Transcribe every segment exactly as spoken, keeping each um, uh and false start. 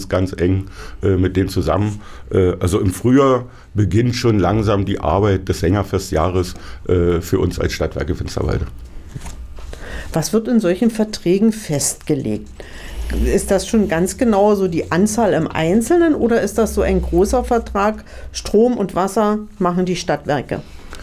ganz, ganz eng äh, mit denen zusammen. Äh, also im Frühjahr beginnt schon langsam die Arbeit des Sängerfestjahres äh, für uns als Stadtwerke Finsterwalde. Was wird in solchen Verträgen festgelegt? Ist das schon ganz genau so die Anzahl im Einzelnen oder ist das so ein großer Vertrag? Strom und Wasser machen die Stadtwerke.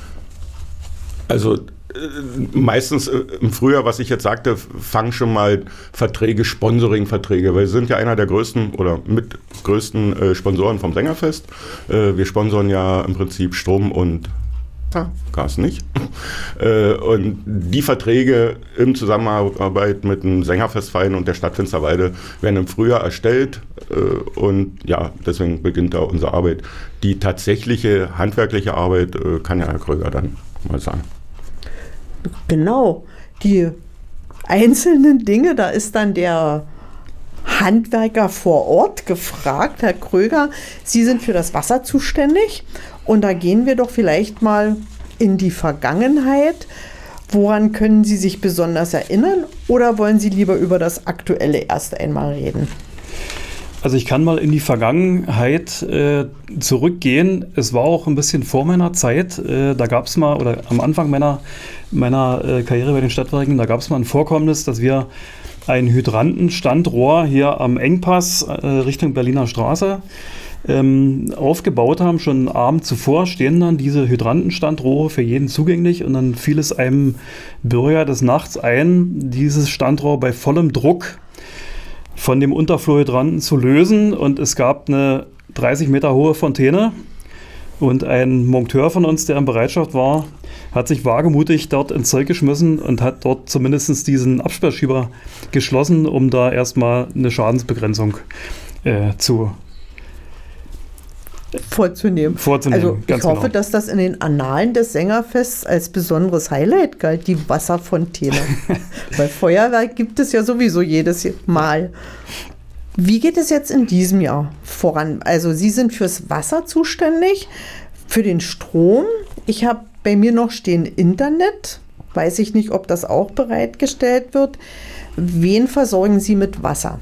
Also meistens im Frühjahr, was ich jetzt sagte, fangen schon mal Verträge, Sponsoring-Verträge, weil wir sind ja einer der größten oder mit größten äh, Sponsoren vom Sängerfest. Äh, wir sponsoren ja im Prinzip Strom und ja, Gas nicht. äh, und die Verträge in Zusammenarbeit mit dem Sängerfestverein und der Stadt Finsterwalde werden im Frühjahr erstellt äh, und ja, deswegen beginnt da unsere Arbeit. Die tatsächliche handwerkliche Arbeit äh, kann ja Herr Kröger dann mal sagen. Genau, die einzelnen Dinge, da ist dann der Handwerker vor Ort gefragt. Herr Kröger, Sie sind für das Wasser zuständig und da gehen wir doch vielleicht mal in die Vergangenheit. Woran können Sie sich besonders erinnern oder wollen Sie lieber über das Aktuelle erst einmal reden? Also ich kann mal in die Vergangenheit äh, zurückgehen. Es war auch ein bisschen vor meiner Zeit. Äh, da gab es mal, oder am Anfang meiner, meiner äh, Karriere bei den Stadtwerken, da gab es mal ein Vorkommnis, dass wir ein Hydrantenstandrohr hier am Engpass äh, Richtung Berliner Straße ähm, aufgebaut haben. Schon einen Abend zuvor stehen dann diese Hydrantenstandrohre für jeden zugänglich und dann fiel es einem Bürger des Nachts ein, dieses Standrohr bei vollem Druck von dem Unterflurhydranten zu lösen und es gab eine dreißig Meter hohe Fontäne und ein Monteur von uns, der in Bereitschaft war, hat sich wagemutig dort ins Zeug geschmissen und hat dort zumindest diesen Absperrschieber geschlossen, um da erstmal eine Schadensbegrenzung äh, zu vorzunehmen. vorzunehmen. Also ich hoffe, genau, dass das in den Annalen des Sängerfests als besonderes Highlight galt, die Wasserfontäne. Weil Feuerwerk gibt es ja sowieso jedes Mal. Wie geht es jetzt in diesem Jahr voran? Also Sie sind fürs Wasser zuständig, für den Strom. Ich habe bei mir noch stehen Internet. Weiß ich nicht, ob das auch bereitgestellt wird. Wen versorgen Sie mit Wasser?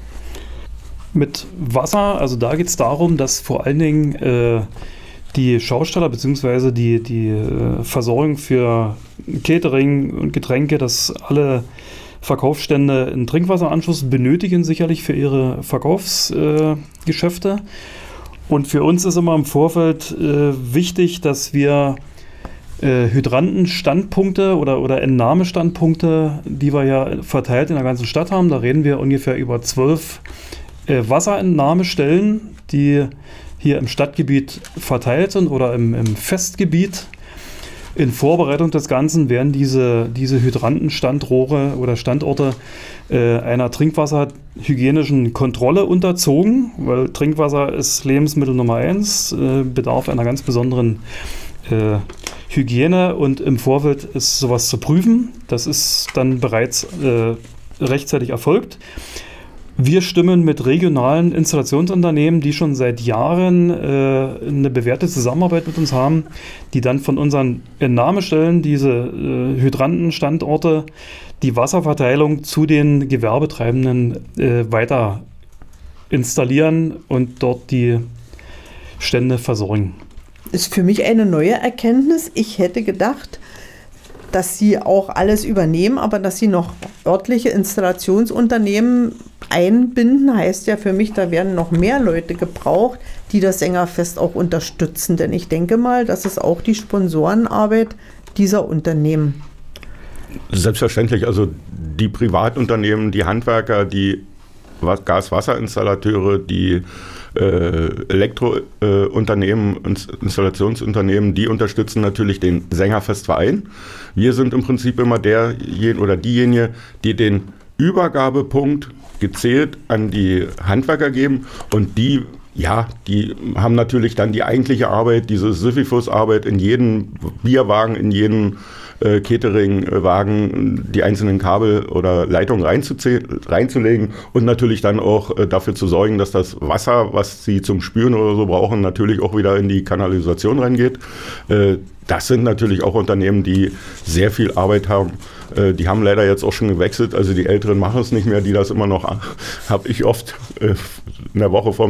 Mit Wasser, also da geht es darum, dass vor allen Dingen äh, die Schausteller bzw. die, die äh, Versorgung für Catering und Getränke, dass alle Verkaufsstände einen Trinkwasseranschluss benötigen, sicherlich für ihre Verkaufsgeschäfte. Äh, und für uns ist immer im Vorfeld äh, wichtig, dass wir äh, Hydrantenstandpunkte oder, oder Entnahmestandpunkte, die wir ja verteilt in der ganzen Stadt haben, da reden wir ungefähr über zwölf Wasserentnahmestellen, die hier im Stadtgebiet verteilt sind oder im, im Festgebiet. In Vorbereitung des Ganzen werden diese, diese Hydrantenstandrohre oder Standorte äh, einer trinkwasserhygienischen Kontrolle unterzogen, weil Trinkwasser ist Lebensmittel Nummer eins, äh, bedarf einer ganz besonderen äh, Hygiene und im Vorfeld ist sowas zu prüfen. Das ist dann bereits äh, rechtzeitig erfolgt. Wir stimmen mit regionalen Installationsunternehmen, die schon seit Jahren äh, eine bewährte Zusammenarbeit mit uns haben, die dann von unseren Entnahmestellen, diese äh, Hydrantenstandorte, die Wasserverteilung zu den Gewerbetreibenden äh, weiter installieren und dort die Stände versorgen. Ist für mich eine neue Erkenntnis. Ich hätte gedacht, dass Sie auch alles übernehmen, aber dass Sie noch örtliche Installationsunternehmen einbinden, heißt ja für mich, da werden noch mehr Leute gebraucht, die das Sängerfest auch unterstützen. Denn ich denke mal, das ist auch die Sponsorenarbeit dieser Unternehmen. Selbstverständlich, also die Privatunternehmen, die Handwerker, die Gas-Wasser-Installateure, die äh, Elektrounternehmen, äh, Installationsunternehmen, die unterstützen natürlich den Sängerfestverein. Wir sind im Prinzip immer derjenige oder diejenige, die den Übergabepunkt gezählt an die Handwerker geben und die, ja, die haben natürlich dann die eigentliche Arbeit, diese Sisyphus-Arbeit in jeden Bierwagen, in jeden äh, Cateringwagen, die einzelnen Kabel oder Leitungen reinzulegen und natürlich dann auch äh, dafür zu sorgen, dass das Wasser, was sie zum Spülen oder so brauchen, natürlich auch wieder in die Kanalisation reingeht. Äh, das sind natürlich auch Unternehmen, die sehr viel Arbeit haben. Die haben leider jetzt auch schon gewechselt, also die Älteren machen es nicht mehr, die das immer noch, habe ich oft äh, in der Woche vor